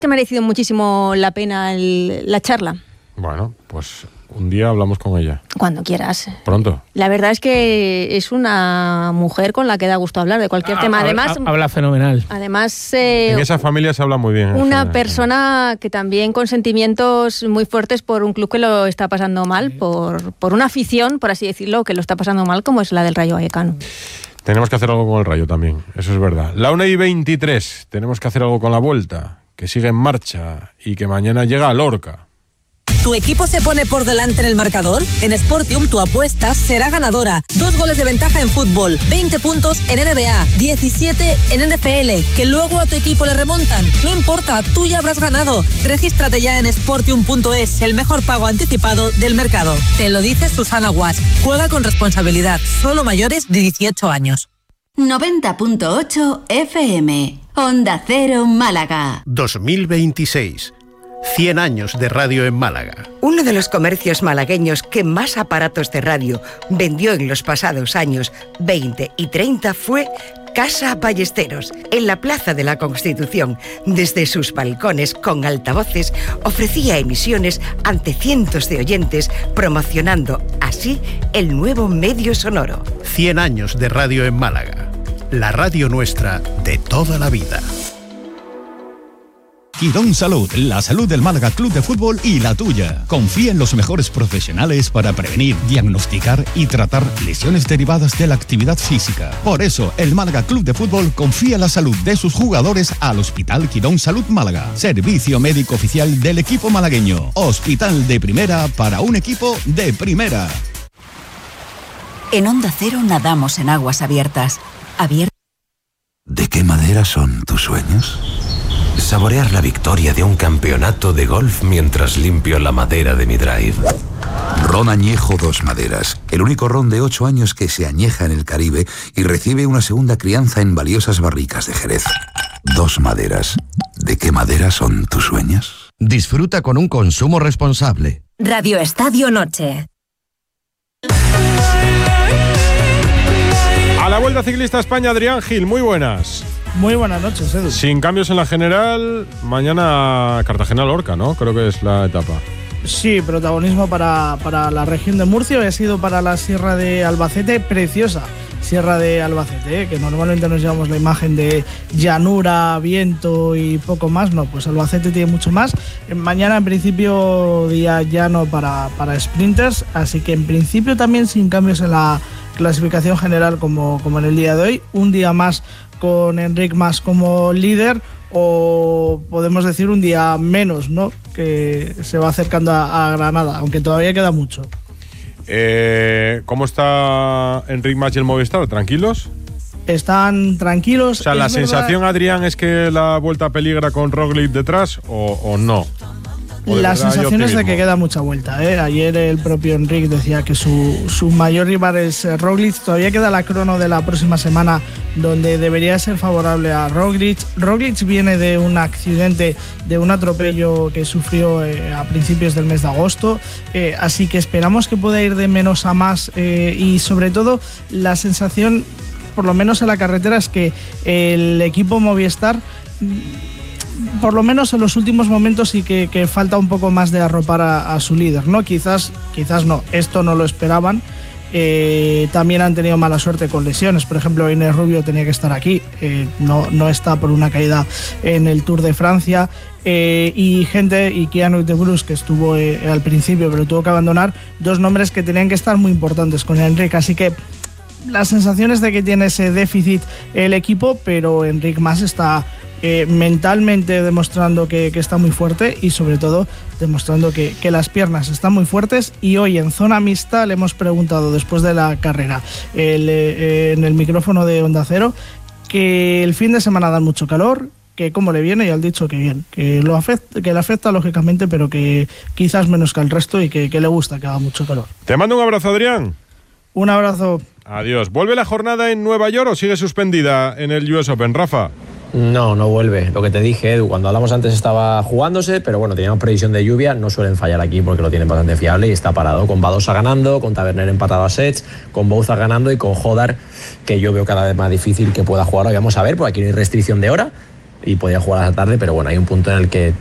ha merecido muchísimo la pena la charla. Bueno, pues un día hablamos con ella. Cuando quieras. Pronto. La verdad es que es una mujer con la que da gusto hablar de cualquier tema. Además, habla fenomenal. Además, en esa familia se habla muy bien. Una persona que también con sentimientos muy fuertes por un club que lo está pasando mal, por una afición, por así decirlo, que lo está pasando mal, como es la del Rayo Vallecano. Tenemos que hacer algo con el Rayo también, eso es verdad. La 1:23, tenemos que hacer algo con la Vuelta, que sigue en marcha y que mañana llega a Lorca. ¿Tu equipo se pone por delante en el marcador? En Sportium tu apuesta será ganadora. 2 goles de ventaja en fútbol, 20 puntos en NBA, 17 en NFL, que luego a tu equipo le remontan. No importa, tú ya habrás ganado. Regístrate ya en sportium.es, el mejor pago anticipado del mercado. Te lo dice Susana Guas. Juega con responsabilidad, solo mayores de 18 años. 90.8 FM, Onda Cero Málaga. 2026. 100 años de radio en Málaga. Uno de los comercios malagueños que más aparatos de radio vendió en los pasados años 20 y 30 fue Casa Ballesteros, en la Plaza de la Constitución. Desde sus balcones con altavoces ofrecía emisiones ante cientos de oyentes, promocionando así el nuevo medio sonoro. 100 años de radio en Málaga. La radio nuestra de toda la vida. Quirón Salud, la salud del Málaga Club de Fútbol y la tuya. Confía en los mejores profesionales para prevenir, diagnosticar y tratar lesiones derivadas de la actividad física. Por eso, el Málaga Club de Fútbol confía la salud de sus jugadores al Hospital Quirón Salud Málaga. Servicio médico oficial del equipo malagueño. Hospital de primera para un equipo de primera. En Onda Cero nadamos en aguas abiertas. ¿De qué madera son tus sueños? Saborear la victoria de un campeonato de golf mientras limpio la madera de mi drive. Ron Añejo Dos Maderas, el único ron de 8 años que se añeja en el Caribe y recibe una segunda crianza en valiosas barricas de Jerez. Dos Maderas. ¿De qué madera son tus sueños? Disfruta con un consumo responsable. Radio Estadio Noche. A la Vuelta Ciclista España, Adrián Gil, muy buenas. Muy buenas noches, Edu. Sin cambios en la general, mañana Cartagena-Lorca, ¿no? Creo que es la etapa. Sí, protagonismo para la región de Murcia. Hoy ha sido para la Sierra de Albacete, preciosa Sierra de Albacete, que normalmente nos llevamos la imagen de llanura, viento y poco más. No, pues Albacete tiene mucho más. Mañana, en principio, día llano para sprinters, así que en principio también sin cambios en la clasificación general como en el día de hoy. Un día más con Enric Mas como líder, o podemos decir un día menos, ¿no? Que se va acercando a Granada, aunque todavía queda mucho. ¿Cómo está Enric Mas y el Movistar? ¿Tranquilos? Están tranquilos. O sea, ¿la sensación, Adrián, es que la Vuelta peligra con Roglic detrás o no? La sensación es de que queda mucha vuelta, ¿eh? Ayer el propio Enric decía que su mayor rival es Roglic. Todavía queda la crono de la próxima semana, donde debería ser favorable a Roglic. Roglic viene de un accidente, de un atropello que sufrió a principios del mes de agosto, así que esperamos que pueda ir de menos a más, y sobre todo la sensación, por lo menos en la carretera, es que el equipo Movistar, por lo menos en los últimos momentos, sí que falta un poco más de arropar a su líder, ¿no? Quizás no, esto no lo esperaban. También han tenido mala suerte con lesiones. Por ejemplo, Inés Rubio tenía que estar aquí, no está por una caída en el Tour de Francia, y Keanu de Bruce, que estuvo al principio pero tuvo que abandonar. Dos nombres que tenían que estar muy importantes con Enric, así que la sensación es de que tiene ese déficit el equipo, pero Enric Mas está mentalmente demostrando que está muy fuerte, y sobre todo demostrando que las piernas están muy fuertes. Y hoy en zona mixta le hemos preguntado, después de la carrera, en el micrófono de Onda Cero, que el fin de semana da mucho calor, que cómo le viene, y han dicho que bien, que le afecta lógicamente, pero que quizás menos que al resto, y que le gusta que haga mucho calor. Te mando un abrazo, Adrián. Un abrazo. Adiós. ¿Vuelve la jornada en Nueva York o sigue suspendida en el US Open, Rafa? No vuelve. Lo que te dije, Edu, cuando hablamos antes estaba jugándose, pero bueno, teníamos previsión de lluvia. No suelen fallar aquí porque lo tienen bastante fiable y está parado. Con Badosa ganando, con Taverner empatado a sets, con Bouza ganando y con Jodar, que yo veo cada vez más difícil que pueda jugar hoy. Vamos a ver, porque aquí no hay restricción de hora. y podía jugar a la tarde, pero bueno, hay un punto en el que